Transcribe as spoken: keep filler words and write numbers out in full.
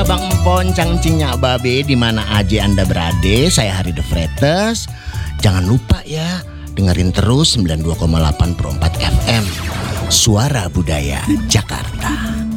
Bang Empon, Cangcingnya Babe, di mana aja Anda berada, saya Hari The Fretes. Jangan lupa ya, dengerin terus sembilan puluh dua koma delapan Pro empat F M, Suara Budaya Jakarta.